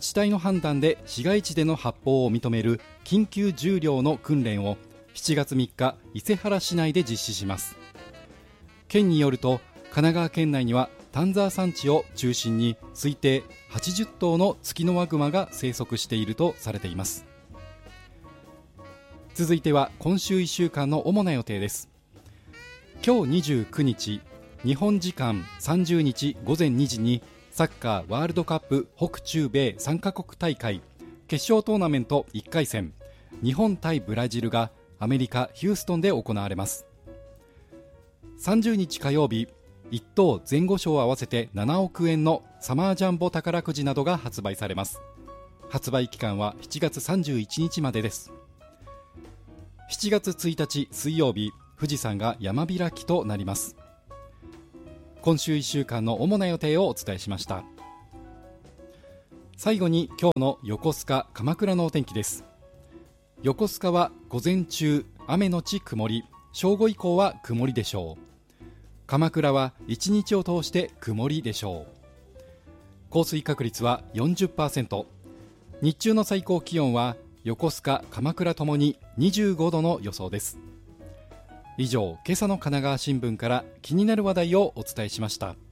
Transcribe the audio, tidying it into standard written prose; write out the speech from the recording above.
治体の判断で市街地での発砲を認める緊急重量の訓練を7月3日伊勢原市内で実施します。県によると神奈川県内には丹沢山地を中心に推定80頭のツキノワグマが生息しているとされています。続いては今週1週間の主な予定です。今日29日日本時間30日午前2時にサッカーワールドカップ北中米3カ国大会決勝トーナメント1回戦日本対ブラジルがアメリカ・ヒューストンで行われます。30日火曜日1等前後賞合わせて7億円のサマージャンボ宝くじなどが発売されます。発売期間は7月31日までです。7月1日水曜日富士山が山開きとなります。今週1週間の主な予定をお伝えしました。最後に今日の横須賀鎌倉のお天気です。横須賀は午前中雨のち曇り、正午以降は曇りでしょう。鎌倉は1日を通して曇りでしょう。降水確率は 40%、 日中の最高気温は横須賀鎌倉ともに25度の予想です。以上、今朝の神奈川新聞から気になる話題をお伝えしました。